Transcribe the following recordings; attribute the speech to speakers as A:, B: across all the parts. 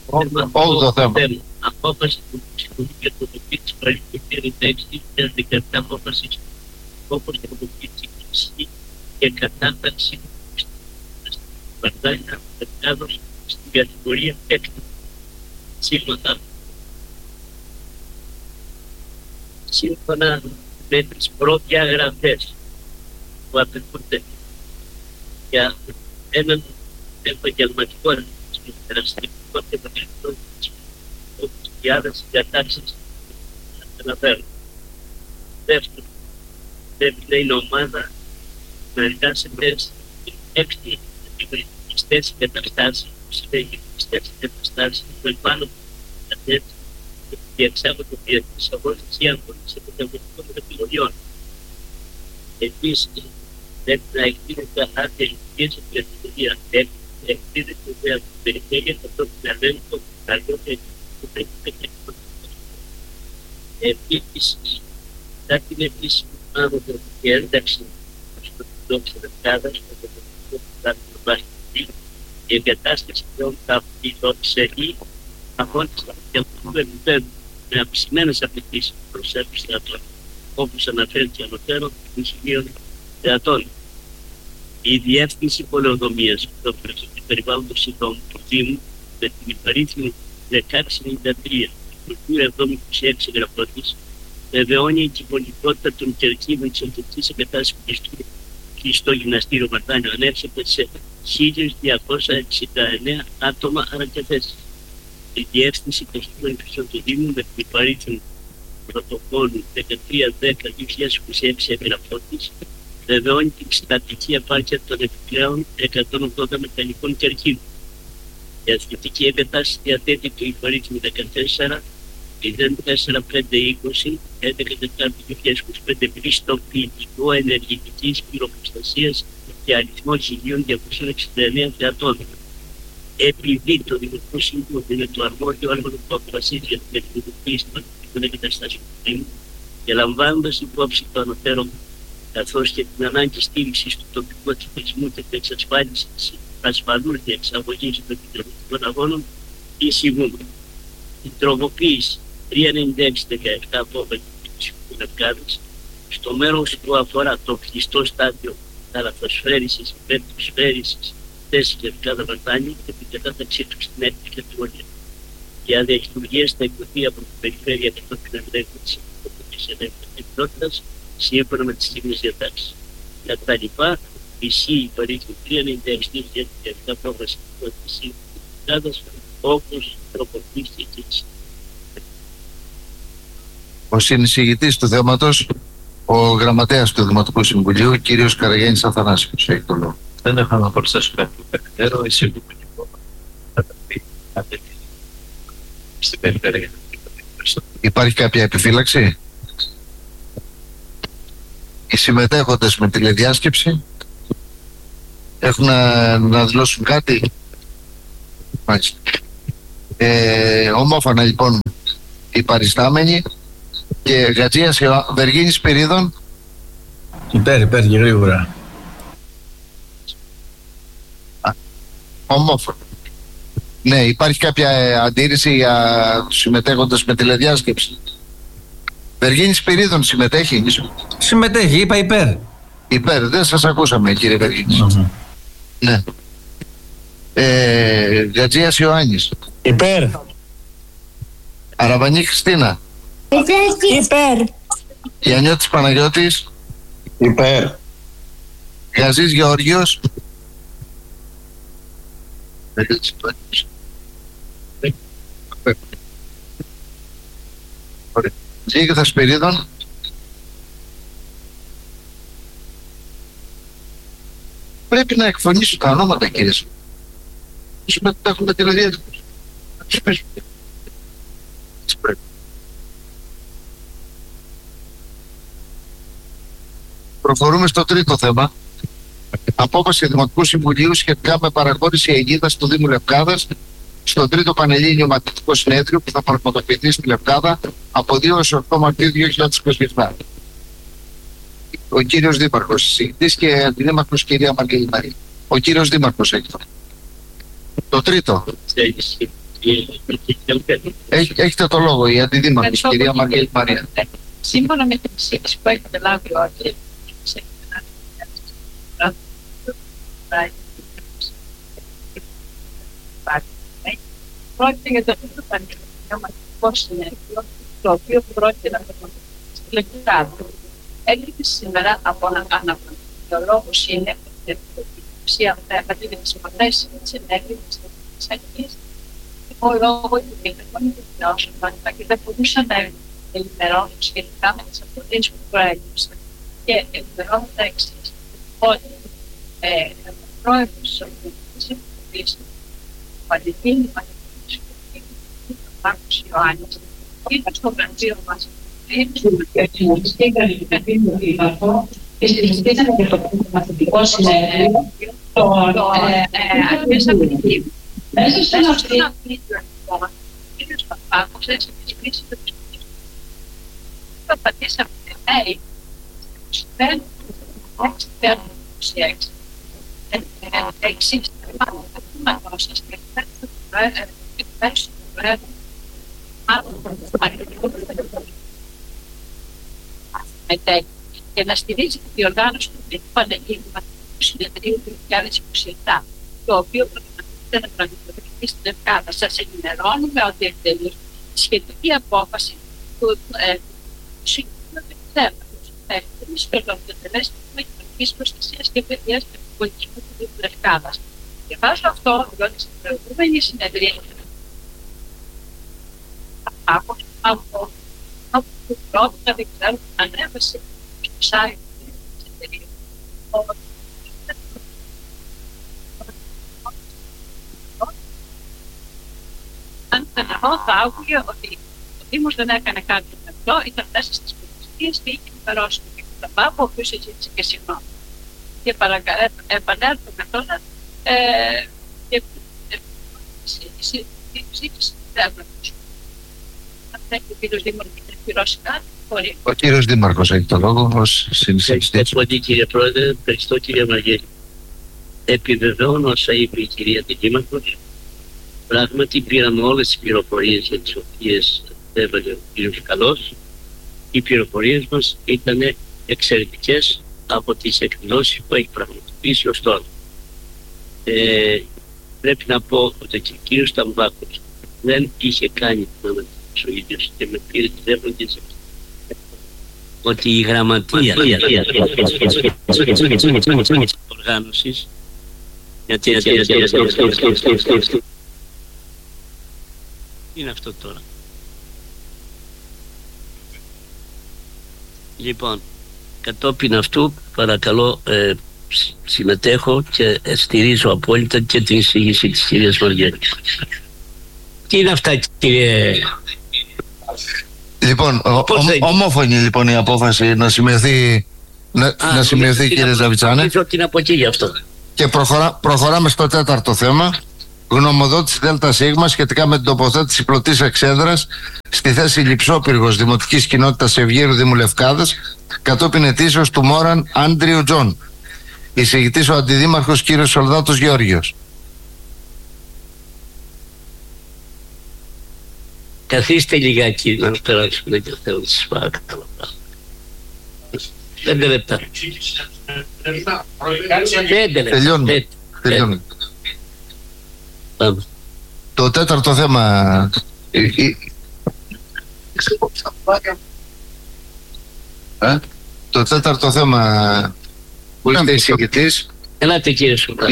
A: Όγδοο θέμα.
B: Απόφαση του Συμβουλίου για το τοπίο της Παρικοπήρη Τέξτη, 2017 απόφαση όπως και το τοπίο και κατάταξη στην Βαρδάνια Βερκάδος στην κατηγορία έκτη. Σύμφωνα με τις προδιαγραφές που απαιτούνται για έναν επαγγελματικό ερασιτεχνικό και επαγγελματικό και άλλες διατάξεις αναφέρουν. Δεύτερον, πρέπει να είναι ομάδα να εργάζεται στην έκτη επιστές καταστάσεις, που συνέχει επιστές καταστάσεις, που επάνω από διεξάγονται διεθνείς αγώνες ή αγώνες επαγγελματικών επιλογιών. Επίσης, πρέπει να εκδίδεται άδεια λειτουργίας για την εταιρεία. Εκδίδεται βέβαια την περιφέρεια από την ελέγχο του καλού και του περιφέρειου. Επίσης, θα την επίσημη άνοδο και ένταξη στο κοινό της Βερκάδας, στο τοπικό του κράτου Βάστη, η εγκατάσταση πλέον θα απειλώτησε ή αγώνες του επίπεδου με αυξημένες απαιτήσεις προς έπιση θεατών, όπως αναφέρθηκε ανωτέρω των σημείων θεατών. Η διεύθυνση πολεοδομίας του περιβάλλοντος συνδρόμου του Δήμου με την υπαρίθμη 1693 του 726 γραφώτης βεβαιώνει την πολιτικότητα των κερκίδων της ορθωτικής εγκατάστασης του στο γυμναστήριο Βαρδάνιο ανέρχεται σε 1.269 άτομα ανακατέσεις. Η διεύθυνση τεχνικών υπηρεσιών του Δήμου με την υπαρίθμη πρωτοκόλλου 1310-2026 εγγραφώτης βεβαιώνει την συστατική επάρκεια των επιπλέον 180 μεταλλικών κερκίδων. Η αστική εγκατάσταση διαθέτει το υπαρίθμη 14 04-520 11-2025 πιστοποιητικό ενεργητικής πυροπροστασίας και αριθμό 1.269 θεατών. Επειδή το Δημοτικό Συμβούλιο είναι το αρμόδιο όργανο που αποφασίζει για την εκδημοκρατία των εγκαταστάσεων του Δήμου και λαμβάνοντας υπόψη το ανωτέρω καθώς και την ανάγκη στήριξης του τοπικού ατυχισμού και την εξασφάλιση της ασφαλούς διεξαγωγής των κοινωνικών αγώνων, εισηγούμε την τροποποίηση 396-17 απόφαση του Λευκάδας στο μέρος που αφορά το κλειστό στάδιο θαλασσοσφαίρησης υπέρ της σφαίρησης θέση Λευκάδα Βαρδάνη και την κατάταξή του στην έκτη κατηγορία. Η άδεια λειτουργίας θα εκδοθεί από την περιφέρεια και των ελέγχων της Υπουργικής Ενότητας σύμφωνα με τις στιγμές διατάξεις. Κατά λοιπά, ισχύει η παρήχη 396-17 απόφαση της Λευκάδας όπως τροποποιήθηκε.
A: Ο συνεισηγητής του θέματος, ο γραμματέας του Δημοτικού Συμβουλίου, κύριος Καραγιάννης Αθανάσιος, έχει το λόγο.
C: Δεν έχω να προσθέσω κάτι περαιτέρω. Εισηγούμε λοιπόν στην περιφέρεια.
A: Υπάρχει κάποια επιφύλαξη? Οι συμμετέχοντες με τηλεδιάσκεψη έχουν να δηλώσουν κάτι? Μάλιστα. Ομόφωνα λοιπόν οι παριστάμενοι. Και Γατζίας Βεργίνης Πυρίδων.
D: Υπέρ και γρήγορα.
A: Ομόφωνα. Ναι, υπάρχει κάποια αντίρρηση για τους συμμετέχοντες με τηλεδιάσκεψη? Βεργίνης Πυρίδων συμμετέχει?
D: Συμμετέχει, είπα υπέρ.
A: Υπέρ, δεν σας ακούσαμε κύριε Βεργίνης. Ναι. Γατζίας Ιωάννης.
E: Υπέρ.
A: Αραβανή Χριστίνα.
F: Υπέρ.
A: Γιαννιώτης Παναγιώτης.
E: Υπέρ.
A: Γαζής Γεωργίος. Ζήγηθας Σπυρίδων. Πρέπει να εκφωνήσω τα ονόματα κύριε. Συμμετέχουν με τηλεδιάσκεψη. Να τους πέσουν. Πρέπει. Προχωρούμε στο τρίτο θέμα. Απόφαση Δημοτικού Συμβουλίου σχετικά με παραχώρηση αιγίδας του Δήμου Λευκάδας στο τρίτο Πανελλήνιο Μαθητικό Συνέδριο που θα πραγματοποιηθεί στη Λευκάδα από 2 έως 8 Μαρτίου 2027. Ο κύριος Δήμαρχος, εισηγητής και αντιδήμαρχος κυρία Μαργελινάκη. Ο κύριος Δήμαρχος έχει το τρίτο. Έχετε το λόγο, η Αντιδήμαρχος, κυρία Μαργαρίτη Μαρία.
G: Σύμφωνα με την εισήγηση που έχετε λάβει όλοι, πρόκειται για το τρίτο πανεπιστημιακό συνέδριο, το οποίο πρόκειται να προγραμματιστεί στη Λευκάδα. Έγκριτη σήμερα από αναπληρωτολόγους είναι ότι η ουσία θέματι για τις υποθέσεις της ενέργειας της αρχής, ο λόγο του διεθνών επιπτώσεων και δεν μπορούσαν να ενημερώνουν σχετικά με τις αποδείξεις που προέκυψαν. Και ενημερώνουν τα εξής, ότι ο πρόεδρος της Οργανωτικής Επιτροπής, ο Αντιδήμαρχος ο Μάρκος Ιωάννης, είναι στο γραφείο μας και συζητήσαμε για το μαθητικό συνέδριο το αρχές Απριλίου. Μέσα στον Απρίλιο, ο κ. Παπάκος έτσι της κρίσης του πιστοτικού. Το πατήσαμε mail δεν εξυπέρνουν 26. Εξής, θα σας και ευχαριστώ του Πρόεδρου και να στηρίζει τη διοργάνωση του Ελληνικού Πανελλήνιου Μαθητικού Συνεδρίου του 2027, το οποίο προγραμματίζεται να πραγματοποιηθεί στην Λευκάδα. Σας ενημερώνουμε ότι εκτελεί τη σχετική απόφαση του Συμβουλίου του Θέματος. Θα εκτελήσει το αποτελέσμα της κοινωνικής προστασίας και παιδείας και του πολιτισμού του Δήμου Λευκάδας. Και βάζω αυτό, διότι στην προηγούμενη συνεδρία από του πρώτου να δεν ξέρω ανέβασε στο site της εταιρείας. Αν ήταν εγώ θα άκουγε ότι ο Δήμος δεν έκανε κάτι με αυτό, ήταν μέσα στις πολιτιστικές και είχε ενημερώσει τον κ. Ταμπάκο, ο οποίος ζήτησε και συγγνώμη. Και επανέρχομαι τώρα και ζήτησε τέρματος.
A: Ο κύριος Δήμαρχος έχει το λόγο ως συνεισηγητής.
B: Ευχαριστώ πολύ, κύριε Πρόεδρε. Ευχαριστώ, κύριε Μαργαρίτη. Επιβεβαιώνω όσα είπε η κυρία Δήμαρχος. Πράγματι πήραμε όλες τις πληροφορίες για τις οποίες έβαλε ο κύριος Καλός. Οι πληροφορίες μας ήταν εξαιρετικές από τις εκδηλώσεις που έχει πραγματοποιήσει ως τώρα. Πρέπει να πω ότι ο κύριος Ταμπάκος δεν είχε κάνει την ανακοίνωση ο ίδιος και με πήρε τηλέφωνο και ότι η γραμματεία της οργάνωσης είναι αυτό τώρα. Λοιπόν, κατόπιν αυτού παρακαλώ συμμετέχω και στηρίζω απόλυτα και την εισήγηση της κυρίας Μαργαρίτη. Τι είναι αυτά, κύριε?
A: Λοιπόν, ομόφωνη λοιπόν η απόφαση να σημειωθεί, να σημειωθεί κύριε Ζαβιτσάνε.
B: Νομίζω ότι είναι από εκεί γι' αυτό.
A: Και προχωράμε στο τέταρτο θέμα. Γνωμοδότηση ΔΣ σχετικά με την τοποθέτηση πλωτής εξέδρας στη θέση Λειψόπυργος Δημοτικής Κοινότητας Ευγύρου Δήμου Λευκάδας κατόπιν αιτήσεως του Μόραν Άντριου Τζον. Εισηγητής ο Αντιδήμαρχος κύριος Σολδάτος Γεώργιος.
B: Καθίστε λιγάκι να περάσουμε και θέλω να σας παρακαλώ. 5 λεπτά. 5 λεπτά.
A: Τελειώνουμε. Το τέταρτο θέμα. Το τέταρτο θέμα που είστε εισηγητής.
B: Ελάτε κύριε Σουλτά.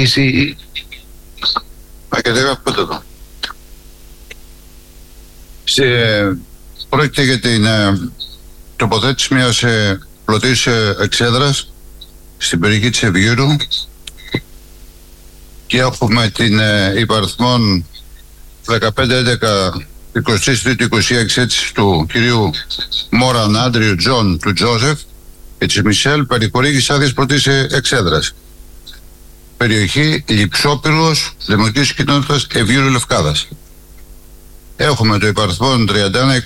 H: Πρόκειται για την τοποθέτηση μιας πλωτής εξέδρας στην περιοχή της Ευγύρου και έχουμε την υπαριθμόν 15-11-23-26 αίτηση του κυρίου Μόραν Άντριου Τζον του Τζόζεφ και της Μισελ περί χορήγησης άδειας πλωτής εξέδρας. Περιοχή Λειψόπυργος Δημοτικής Κοινότητας Ευγύρου Λευκάδας. Έχουμε το υπαριθμόν 31-22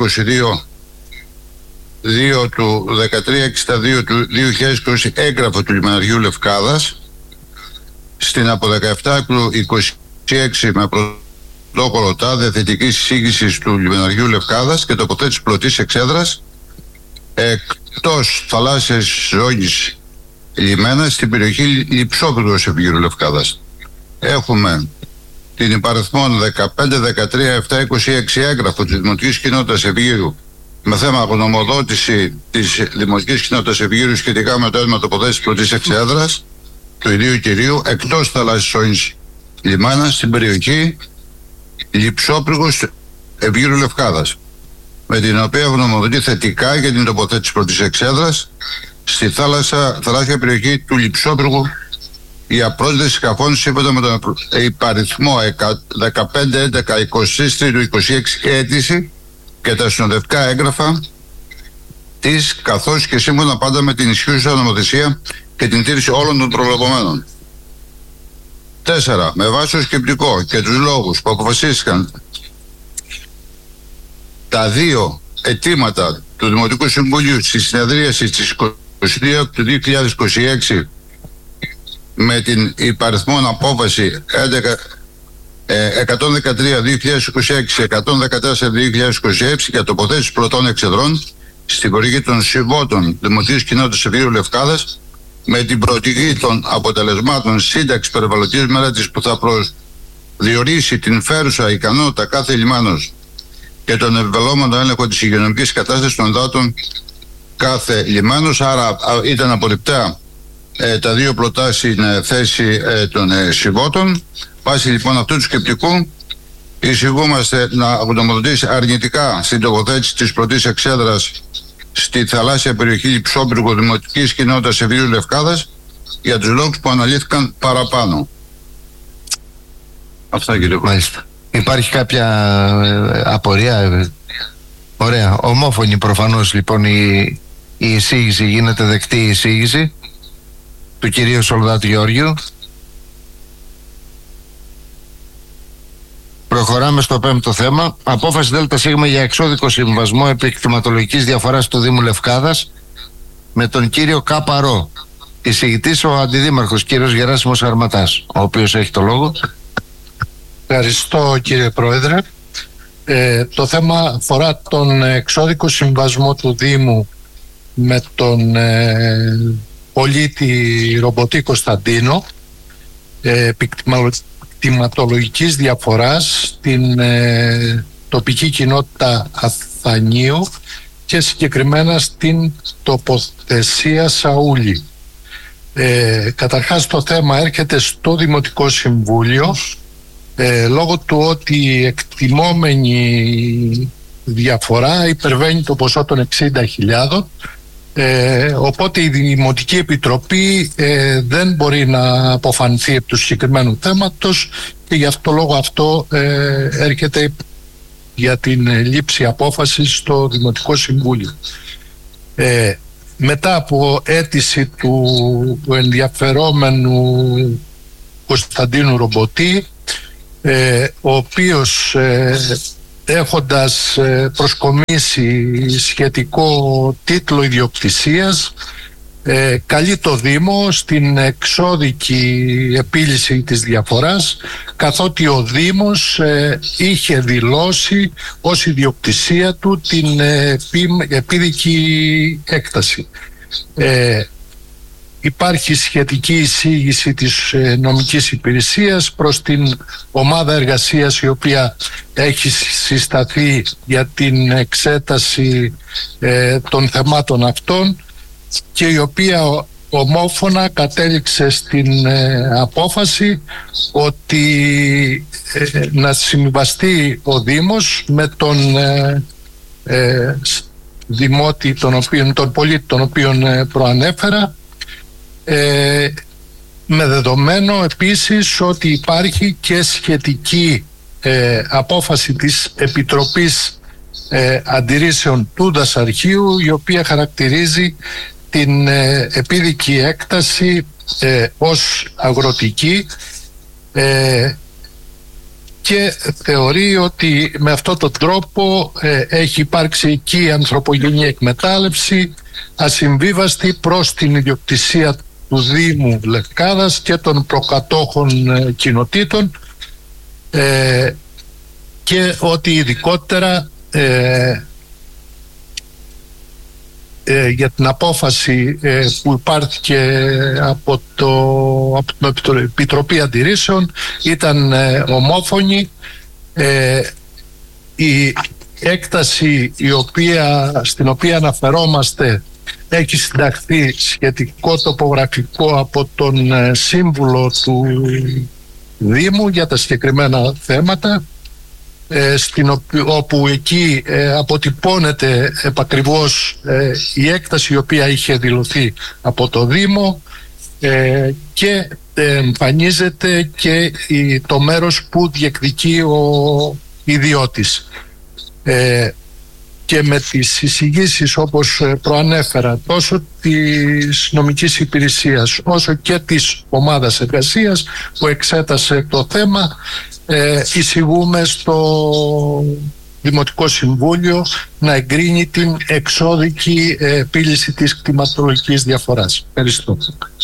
H: 2 του 13-62 του 2020 έγγραφο του Λιμαναριού Λευκάδας στην από 17 του 26 με 8 κολοτά διαθετικής εισήγησης του λιμεναριού Λευκάδας και τοποθέτηση πλωτής εξέδρας εκτός θαλάσσιας ζώνης λιμένα στην περιοχή Λειψόπυργος Ευγύρου Λευκάδας. Έχουμε την υπαριθμόν 15-13-7-26 έγγραφο της Δημοτικής Κοινότητας Ευγύρου με θέμα γνωμοδότηση της Δημοτικής Κοινότητας Ευγύρου σχετικά με το έτοιμα τοποθέτηση πλωτής εξέδρας του ιδίου κυρίου εκτός θαλάσσιας ζώνης λιμένα στην περιοχή Λειψόπυργος Ευγύρου Λευκάδας, με την οποία γνωμοδοτεί θετικά για την τοποθέτηση πλωτής εξέδρας στη θαλάσσια περιοχή του Λειψόπυργου για πρόσδεση σκαφών σύμφωνα με τον υπαριθμό 15-11-23-26 αίτηση και τα συνοδευτικά έγγραφα της, καθώς και σύμφωνα πάντα με την ισχύουσα νομοθεσία και την τήρηση όλων των προβλεπωμένων. 4. Με βάση το σκεπτικό και τους λόγους που αποφασίστηκαν τα δύο αιτήματα του Δημοτικού Συμβουλίου στη συνεδρίαση της 22 του 2026 με την υπαριθμόν απόφαση 113-2026, 114-2026 για τοποθέτηση πλωτών εξεδρών στην περιοχή των Σιβώτων Δημοτικής Κοινότητας Ευγύρου Λευκάδας, με την προοπτική των αποτελεσμάτων σύνταξη περιβαλλοντικής μελέτης που θα προσδιορίσει την φέρουσα ικανότητα κάθε λιμάνος και τον επιβαλλόμενο έλεγχο της υγειονομικής κατάστασης των δάτων κάθε λιμάνος. Άρα ήταν απορριπτά τα δύο πλωτά στην θέση των Σιβώτων. Βάσει λοιπόν αυτού του σκεπτικού εισηγούμαστε να γνωμοδοτήσει αρνητικά στην τοποθέτηση της πλωτής εξέδρας στη θαλάσσια περιοχή Λειψόπυργου Δημοτικής Κοινότητας Ευγύρου Λευκάδας για τους λόγους που αναλύθηκαν παραπάνω. Αυτά, κύριε.
I: Μάλιστα. Υπάρχει κάποια απορία? Ωραία. Ομόφωνη προφανώς λοιπόν η εισήγηση, γίνεται δεκτή η εισήγηση του κυρίου Σολδάτου Γεώργιου. Προχωράμε στο πέμπτο θέμα. Απόφαση ΔΣ για εξώδικο συμβασμό επί κτηματολογικής διαφοράς του Δήμου Λευκάδας με τον κύριο Κάπαρο. Εισηγητής ο Αντιδήμαρχος κύριος Γεράσιμος Αρματάς, ο οποίος έχει το λόγο.
J: Ευχαριστώ, κύριε Πρόεδρε. Το θέμα αφορά τον εξώδικο συμβασμό του Δήμου με τον πολίτη Ρομποτή Κωνσταντίνο επί κτηματολογικής διαφοράς στην τοπική κοινότητα Αθανίου και συγκεκριμένα στην τοποθεσία Σαούλη. Καταρχάς το θέμα έρχεται στο Δημοτικό Συμβούλιο λόγω του ότι η εκτιμόμενη διαφορά υπερβαίνει το ποσό των 60.000, οπότε η Δημοτική Επιτροπή δεν μπορεί να αποφανθεί από του συγκεκριμένου θέματος και γι' αυτό λόγο αυτό έρχεται για την λήψη απόφασης στο Δημοτικό Συμβούλιο. Μετά από αίτηση του ενδιαφερόμενου Κωνσταντίνου Ρομποτή, ο οποίος έχοντας προσκομίσει σχετικό τίτλο ιδιοκτησίας καλεί το Δήμο στην εξώδικη επίλυση της διαφοράς, καθότι ο Δήμος είχε δηλώσει ως ιδιοκτησία του την επίδικη έκταση. Υπάρχει σχετική εισήγηση της νομικής υπηρεσίας προς την ομάδα εργασίας η οποία έχει συσταθεί για την εξέταση των θεμάτων αυτών και η οποία ομόφωνα κατέληξε στην απόφαση ότι να συμβαστεί ο Δήμος με τον δημότη, τον πολίτη τον οποίον προανέφερα, με δεδομένο επίσης ότι υπάρχει και σχετική απόφαση της Επιτροπής Αντιρρήσεων του Δασαρχείου, η οποία χαρακτηρίζει την επίδικη έκταση ως αγροτική και θεωρεί ότι με αυτόν τον τρόπο έχει υπάρξει εκεί ανθρωπογενή εκμετάλλευση ασυμβίβαστη προς την ιδιοκτησία του Δήμου Λευκάδας και των προκατόχων κοινοτήτων, και ότι ειδικότερα για την απόφαση που υπάρχει από την Επιτροπή Αντιρρήσεων ήταν ομόφωνη. Η έκταση στην οποία αναφερόμαστε έχει συνταχθεί σχετικό τοπογραφικό από τον σύμβουλο του Δήμου για τα συγκεκριμένα θέματα, όπου εκεί αποτυπώνεται επακριβώς η έκταση η οποία είχε δηλωθεί από το Δήμο και εμφανίζεται και το μέρος που διεκδικεί ο ιδιώτης. Και με τις εισηγήσεις, όπως προανέφερα, τόσο της νομικής υπηρεσίας όσο και της ομάδας εργασίας που εξέτασε το θέμα, εισηγούμε στο Δημοτικό Συμβούλιο να εγκρίνει την εξώδικη επίλυση της κτηματολογικής διαφοράς. Ευχαριστώ.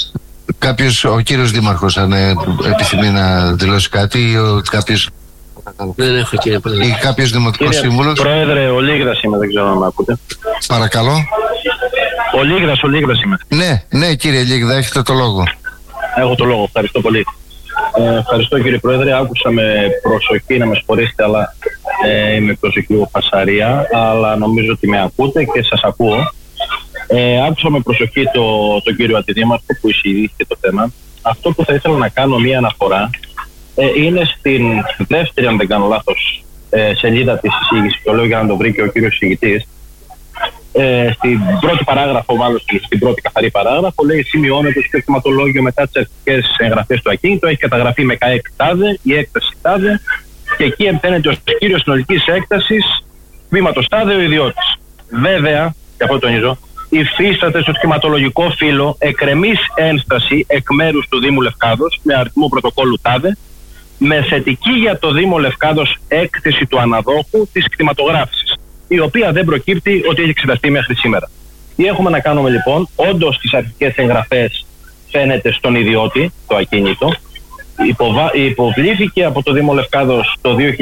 I: Ο κύριος Δήμαρχος, αν επιθυμεί να δηλώσει κάτι, ή κάποιος...
K: Δεν έχω, κύριε Πρόεδρε.
I: Ή κάποιος Δημοτικός Σύμβουλος.
K: Πρόεδρε, ο Λίγδας είμαι, δεν ξέρω αν με ακούτε.
I: Παρακαλώ.
K: Ο Λίγδας είμαι.
I: Ναι, κύριε Λίγδα, έχετε το λόγο.
K: Έχω το λόγο, ευχαριστώ πολύ. Ευχαριστώ, κύριε Πρόεδρε. Άκουσα με προσοχή, να με συγχωρήσετε, αλλά είμαι προσοχή φασαρία, αλλά νομίζω ότι με ακούτε και σας ακούω. Άκουσα με προσοχή τον κύριο Αντιδήμαρχο που εισηγήθηκε το θέμα. Αυτό που θα ήθελα να κάνω μία αναφορά είναι στην δεύτερη, αν δεν κάνω λάθος, σελίδα της εισήγησης, το λέω για να το βρει και ο κύριος εισηγητής. Στην πρώτη παράγραφο, μάλλον στην πρώτη καθαρή παράγραφο, λέει: σημειώνεται ότι το κτηματολόγιο μετά τις αρχικές εγγραφές του ακίνητου έχει καταγραφεί με ΚΑΕΚ τάδε, η έκταση τάδε, και εκεί εμπαίνεται ως κύριος συνολικής έκτασης τμήματος τάδε ο ιδιώτης. Βέβαια, και αυτό τονίζω, υφίσταται στο κτηματολογικό φύλλο εκκρεμής ένσταση εκ μέρους του Δήμου Λευκάδος με αριθμό πρωτοκόλλου τάδε, με θετική για το Δήμο Λευκάδος έκθεση του αναδόχου της κτηματογράφησης, η οποία δεν προκύπτει ότι έχει εξεταστεί μέχρι σήμερα. Τι έχουμε να κάνουμε λοιπόν? Όντως στις αρχικές εγγραφές φαίνεται στον ιδιώτη το ακίνητο. Υποβλήθηκε από το Δήμο Λευκάδος το 2022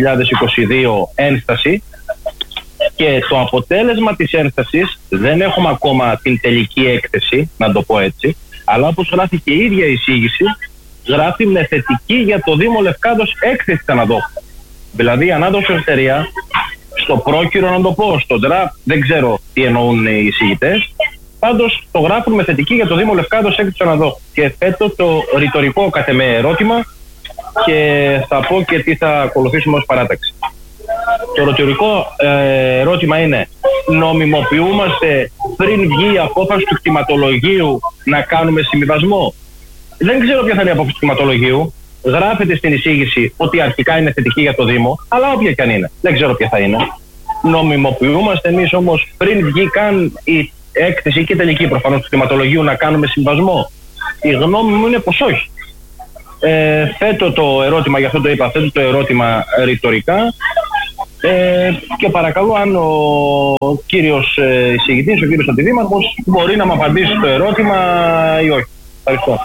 K: ένσταση και το αποτέλεσμα της ένστασης δεν έχουμε ακόμα την τελική έκθεση, να το πω έτσι, αλλά όπως γράφει και η ίδια η εισήγηση, γράφει με θετική για το Δήμο Λευκάδος έκθεση της αναδόχου. Δηλαδή η ανάδοξη εταιρεία στο πρόκειρο, να το πω, στο draft, δεν ξέρω τι εννοούν οι εισηγητές, πάντως το γράφουν με θετική για το Δήμο Λευκάδος έκθεση της αναδόχου. Και θέτω το ρητορικό κατ' εμέ ερώτημα και θα πω και τι θα ακολουθήσουμε ως παράταξη. Το ρητορικό ερώτημα είναι: νομιμοποιούμαστε πριν βγει η απόφαση του κτηματολογίου να κάνουμε συμβιβασμό? Δεν ξέρω ποια θα είναι η απόφαση του κτηματολογίου. Γράφεται στην εισήγηση ότι αρχικά είναι θετική για το Δήμο, αλλά όποια και αν είναι, δεν ξέρω ποια θα είναι. Νομιμοποιούμαστε εμείς όμως πριν βγει καν η έκθεση και η τελική προφανώς του κτηματολογίου να κάνουμε συμβασμό? Η γνώμη μου είναι πως όχι. Θέτω το ερώτημα, γι' αυτό το είπα, θέτω το ερώτημα ρητορικά και παρακαλώ αν ο κύριος εισηγητής, ο κύριος Αντιδήμαρχος, μπορεί να μου απαντήσει το ερώτημα ή όχι. Ευχαριστώ.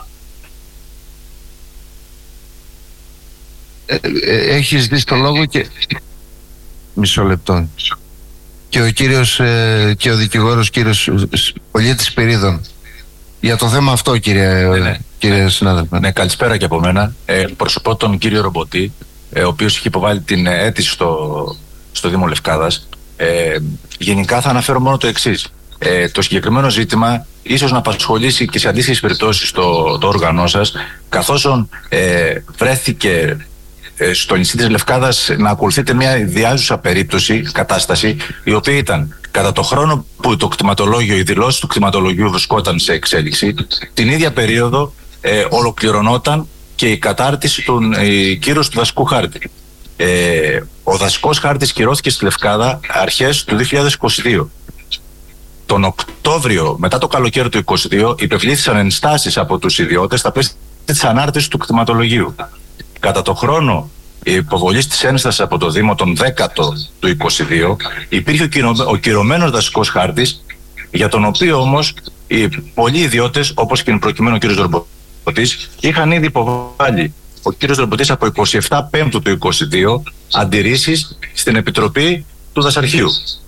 I: Έχεις δει το λόγο και... Μισό λεπτό. Και ο κύριος και ο δικηγόρος κύριος Πολίτης Σπυρίδων. Για το θέμα αυτό, κύριε συνάδελφε.
L: Ναι, καλησπέρα και από μένα. Προσωπώ τον κύριο Ρομποτή, ο οποίος έχει υποβάλει την αίτηση στο Δήμο Λευκάδας. Γενικά θα αναφέρω μόνο το εξής. Το συγκεκριμένο ζήτημα ίσως να απασχολήσει και σε αντίστοιχες περιπτώσεις το όργανό σας, καθώς βρέθηκε στο νησί της Λευκάδας να ακολουθείτε μια ιδιάζουσα κατάσταση, η οποία ήταν κατά το χρόνο που το κτηματολόγιο, οι δηλώσεις του κτηματολογίου βρισκόταν σε εξέλιξη, την ίδια περίοδο ολοκληρωνόταν και η κατάρτιση κύρωση του δασικού χάρτη. Ο δασικός χάρτης κυρώθηκε στη Λευκάδα αρχές του 2022. Τον Οκτώβριο, μετά το καλοκαίρι του 2022, υπευλήθησαν ενστάσεις από τους ιδιώτες στα πλαίσια της ανάρτησης του κτηματολογίου. Κατά το χρόνο υποβολής της ένστασης από το Δήμο, τον 10ο του 2022, υπήρχε ο κυρωμένος δασικός χάρτης, για τον οποίο όμως οι πολλοί ιδιώτες, όπως και προκειμένου ο κ. Ρομποτής, είχαν ήδη υποβάλει ο κ. Ρομποτής από 27 Πέμπτου του 2022 αντιρρήσεις στην Επιτροπή του Δασαρχείου.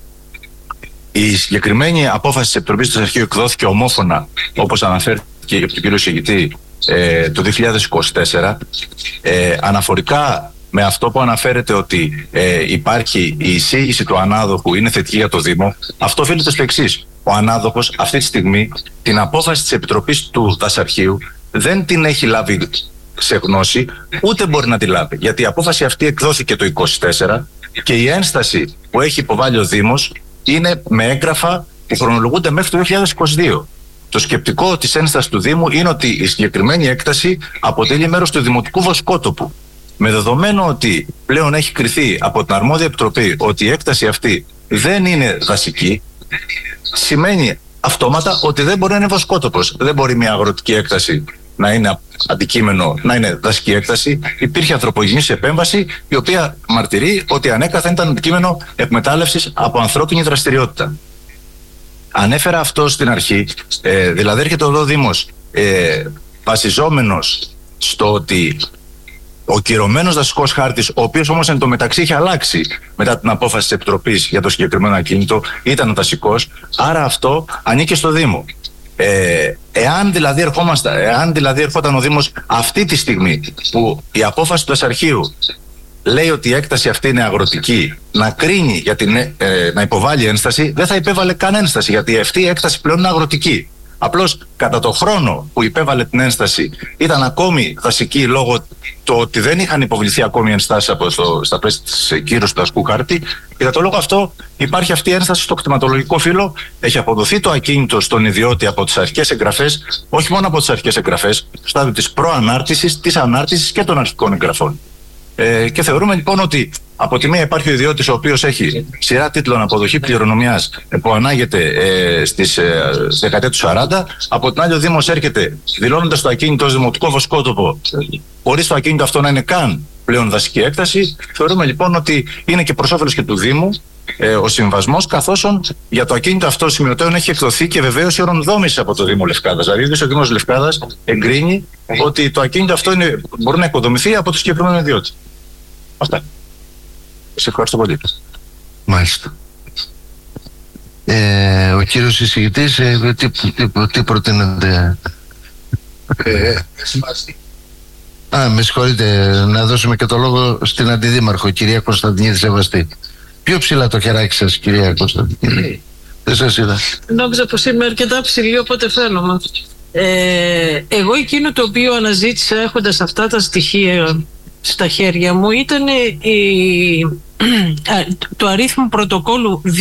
L: Η συγκεκριμένη απόφαση της Επιτροπής του Δασαρχείου εκδόθηκε ομόφωνα, όπως αναφέρθηκε από τον κύριο εισηγητή, το 2024. Αναφορικά με αυτό που αναφέρεται ότι υπάρχει η εισήγηση του ανάδοχου, είναι θετική για το Δήμο, αυτό οφείλεται στο εξής. Ο ανάδοχος αυτή τη στιγμή την απόφαση της Επιτροπής του Δασαρχείου δεν την έχει λάβει σε γνώση, ούτε μπορεί να τη λάβει. Γιατί η απόφαση αυτή εκδόθηκε το 2024 και η ένσταση που έχει υποβάλει ο Δήμος είναι με έγγραφα που χρονολογούνται μέχρι το 2022. Το σκεπτικό της ένστασης του Δήμου είναι ότι η συγκεκριμένη έκταση αποτελεί μέρος του δημοτικού βοσκότοπου. Με δεδομένο ότι πλέον έχει κριθεί από την αρμόδια επιτροπή ότι η έκταση αυτή δεν είναι δασική, σημαίνει αυτόματα ότι δεν μπορεί να είναι βοσκότοπος. Δεν μπορεί μια αγροτική έκταση να είναι αντικείμενο, να είναι δασική έκταση. Υπήρχε ανθρωπογενής επέμβαση, η οποία μαρτυρεί ότι ανέκαθεν ήταν αντικείμενο εκμετάλλευσης από ανθρώπινη δραστηριότητα. Ανέφερα αυτό στην αρχή, δηλαδή έρχεται ο Δήμος βασιζόμενος στο ότι ο κυρωμένος δασικός χάρτης, ο οποίος όμως εν τω μεταξύ είχε αλλάξει μετά την απόφαση της Επιτροπής για το συγκεκριμένο ακίνητο, ήταν δασικός, άρα αυτό ανήκε στο Δήμο. Εάν δηλαδή ερχόταν ο Δήμος αυτή τη στιγμή που η απόφαση του Δασαρχείου λέει ότι η έκταση αυτή είναι αγροτική, να κρίνει για να υποβάλει ένσταση, δεν θα υπέβαλε καν ένσταση, γιατί αυτή η έκταση πλέον είναι αγροτική. Απλώς κατά το χρόνο που υπέβαλε την ένσταση ήταν ακόμη δασική λόγω του ότι δεν είχαν υποβληθεί ακόμη ενστάσεις στα πλαίσια της κύρωσης του δασικού χάρτη, και για το λόγο αυτό υπάρχει αυτή η ένσταση στο κτηματολογικό φύλλο. Έχει αποδοθεί το ακίνητο στον ιδιώτη από τις αρχικές εγγραφές, όχι μόνο από τις αρχικές εγγραφές, στο στάδιο της προανάρτησης, της ανάρτησης και των αρχικών εγγραφών. Και θεωρούμε λοιπόν ότι από τη μία υπάρχει ο ιδιώτης ο οποίος έχει σειρά τίτλων αποδοχή κληρονομιάς που ανάγεται στις δεκαετία του 40. Από την άλλη ο Δήμος έρχεται δηλώνοντας το ακίνητο ως δημοτικό βοσκότοπο, χωρίς το ακίνητο αυτό να είναι καν πλέον δασική έκταση. Θεωρούμε λοιπόν ότι είναι και προς όφελος και του Δήμου ο συμβασμός, καθώς για το ακίνητο αυτό σημειωτέων έχει εκδοθεί και βεβαίως η ορονδόμηση από το Δήμο Λευκάδας. Δηλαδή ο Δήμος Λευκάδας εγκρίνει ότι το ακίνητο αυτό μπορεί να οικοδομηθεί από το συγκεκριμένο ιδιώτη. Αυτά. Σε ευχαριστώ πολύ.
I: Μάλιστα. Ο κύριος εισηγητής, τι προτείνετε? Με συγχωρείτε, να δώσουμε και το λόγο στην Αντιδήμαρχο, κυρία Κωνσταντινίδη Σεβαστή. Πιο ψηλά το χεράκι σας, κυρία Κωνσταντινίδη. Δεν σας είδα.
M: Νόμιζα πως είμαι αρκετά ψηλή, οπότε φαίνομαι. Εγώ εκείνο το οποίο αναζήτησα έχοντας αυτά τα στοιχεία στα χέρια μου ήταν το αρίθμο πρωτοκόλλου 2020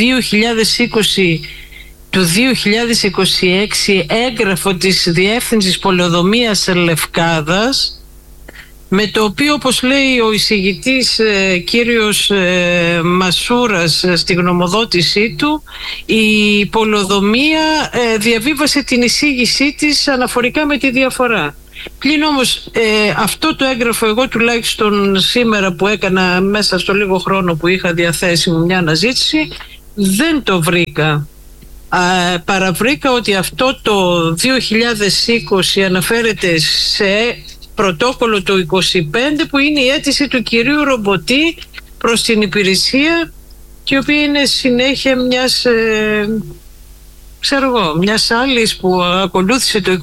M: του 2026, έγγραφο της Διεύθυνσης Πολεοδομίας Λευκάδας, με το οποίο, όπως λέει ο εισηγητής κύριος Μασούρας στη γνωμοδότησή του, η Πολεοδομία διαβίβασε την εισήγησή της αναφορικά με τη διαφορά. Πλην όμως αυτό το έγγραφο, εγώ τουλάχιστον σήμερα που έκανα μέσα στο λίγο χρόνο που είχα διαθέσιμο μια αναζήτηση, δεν το βρήκα. Παραβρήκα ότι αυτό το 2020 αναφέρεται σε πρωτόκολλο του 25, που είναι η αίτηση του κυρίου Ρομποτή προς την υπηρεσία, και η οποία είναι συνέχεια μιας άλλης που ακολούθησε το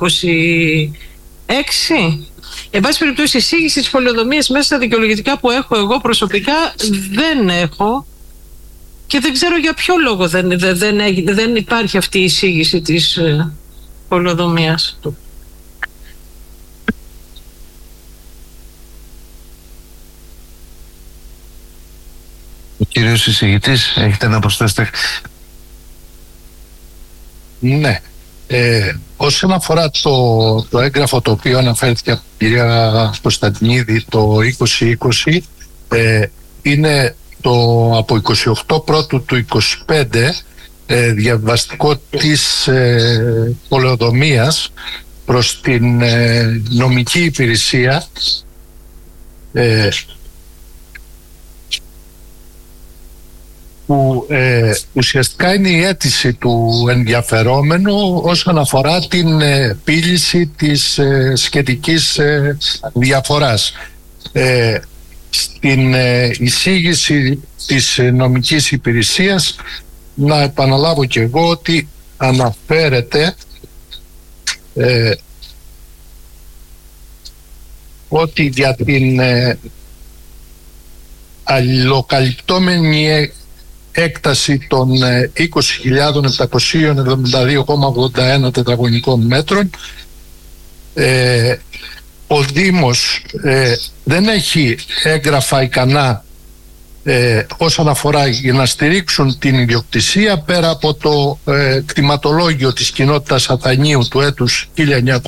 M: 26. Εν πάση περιπτώσει, η εισήγηση της πολεοδομίας μέσα στα δικαιολογητικά που έχω εγώ προσωπικά δεν έχω, και δεν ξέρω για ποιο λόγο δεν υπάρχει αυτή η εισήγηση της πολεοδομίας.
I: Ο κύριος εισηγητής, έχετε να προσθέσετε?
J: Ναι. Όσον αφορά το έγγραφο το οποίο αναφέρθηκε από την κυρία Κωνσταντινίδη, το 2020, είναι από 28 πρώτου του 25, διαβαστικό της πολεοδομίας προς την νομική υπηρεσία, που ουσιαστικά είναι η αίτηση του ενδιαφερόμενου όσον αφορά την πύληση της σχετικής διαφοράς. στην εισήγηση της νομικής υπηρεσίας να επαναλάβω και εγώ ότι αναφέρεται ότι για την αλληλοκαλυπτόμενη έκταση των 20.772,81 τετραγωνικών μέτρων ο Δήμος δεν έχει έγγραφα ικανά όσον αφορά για να στηρίξουν την ιδιοκτησία πέρα από το κτηματολόγιο της κοινότητας Αθανίου του έτους 1938.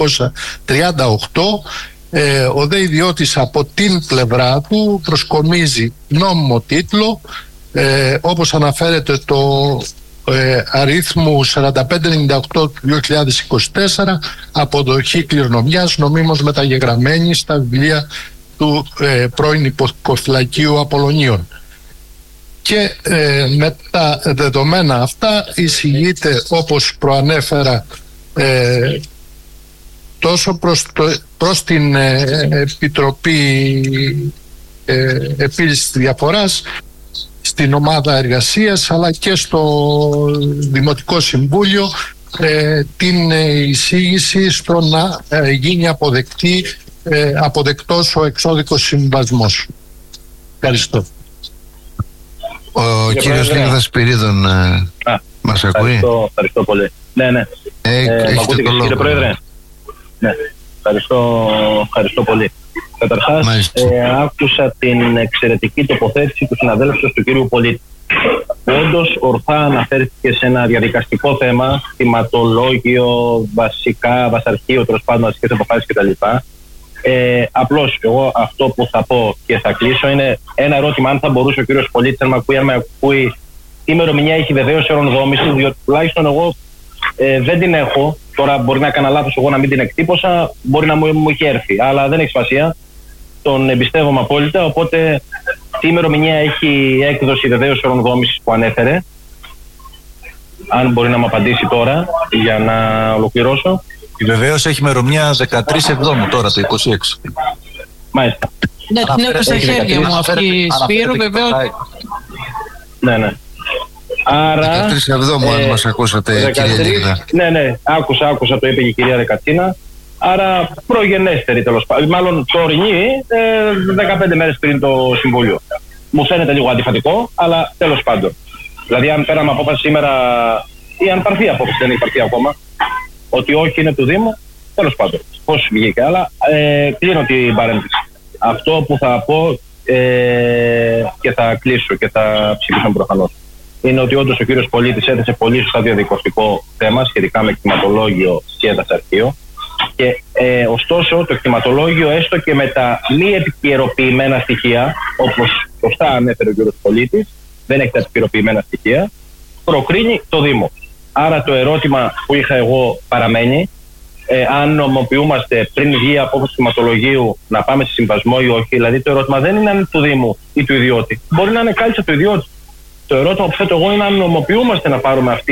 J: Ο δε ιδιώτης από την πλευρά του προσκομίζει νόμιμο τίτλο όπως αναφέρεται το αριθμού 4598 του 2024, αποδοχή κληρονομιάς νομίμως μεταγεγραμμένη στα βιβλία του πρώην Υποθηκοφυλακίου Απολωνίων. Και με τα δεδομένα αυτά εισηγείται, όπως προανέφερα, τόσο προς την Επιτροπή Επίλυσης Διαφοράς, στην ομάδα εργασίας, αλλά και στο Δημοτικό Συμβούλιο την εισήγηση στο να γίνει αποδεκτός ο εξώδικος συμβασμός. Ευχαριστώ.
I: Ο κύριος Λίνδας Σπυρίδων μας ακούει?
K: Ευχαριστώ πολύ. Ναι. Μ' ακούτε και κύριε Πρόεδρε? Ναι. Ευχαριστώ πολύ. Καταρχάς, άκουσα την εξαιρετική τοποθέτηση του συναδέλφου του κύριου Πολίτη. Όντως, ορθά αναφέρθηκε σε ένα διαδικαστικό θέμα, κτηματολόγιο, βασαρχείο, τέλος πάντων, αστικές αποφάσεις κτλ. Απλώς, εγώ αυτό που θα πω και θα κλείσω είναι ένα ερώτημα: αν θα μπορούσε ο κύριος Πολίτης, αν με ακούει, τι ημερομηνία έχει βεβαίως ορονδόμηση, διότι τουλάχιστον εγώ δεν την έχω. Τώρα μπορεί να έκανα λάθος εγώ να μην την εκτύπωσα, μπορεί να μου έχει έρθει, αλλά δεν έχει σημασία. Τον εμπιστεύομαι απόλυτα, οπότε τι ημερομηνία έχει έκδοση βεβαίως ορονδόμησης που ανέφερε? Αν μπορεί να μου απαντήσει τώρα για να ολοκληρώσω.
L: Βεβαίως έχει ημερομηνία 13 Εβδόμου τώρα, το 26.
K: Μάλιστα.
M: Ναι, την έχω στα χέρια μου αυτή, Σπύρο, βεβαίως.
K: Ναι. Άρα,
I: 13 Εβδόμου, αν μας ακούσατε, κύριε Λίνδα.
K: Ναι, άκουσα, το είπε και η κυρία Ρεκατσίνα. Άρα προγενέστερη, τέλος πάντων. Μάλλον τωρινή, 15 μέρες πριν το Συμβούλιο. Μου φαίνεται λίγο αντιφατικό, αλλά τέλος πάντων. Δηλαδή, αν πέραμε απόφαση σήμερα, ή αν πάρθει απόφαση, δεν έχει πάρθει ακόμα, ότι όχι είναι του Δήμου, τέλος πάντων. Πώς βγήκε, αλλά κλείνω την παρένθεση. Αυτό που θα πω και θα κλείσω και θα ψηφίσω προφανώς, είναι ότι όντως ο κύριος Πολίτης έθεσε πολύ σωστά διαδικαστικό θέμα σχετικά με κτηματολόγιο και δασαρχείο. Και ωστόσο το κτηματολόγιο, έστω και με τα μη επικαιροποιημένα στοιχεία, όπως σωστά ανέφερε ο κύριος Πολίτης, δεν έχει τα επικαιροποιημένα στοιχεία, προκρίνει το Δήμο. Άρα το ερώτημα που είχα εγώ παραμένει, αν νομοποιούμαστε πριν βγει απόφαση του κτηματολογίου να πάμε σε συμβασμό ή όχι. Δηλαδή το ερώτημα δεν είναι αν είναι του Δήμου ή του ιδιώτη. Μπορεί να είναι κάλυψα του ιδιώτη. Το ερώτημα που θέτω εγώ είναι αν νομοποιούμαστε να πάρουμε αυτή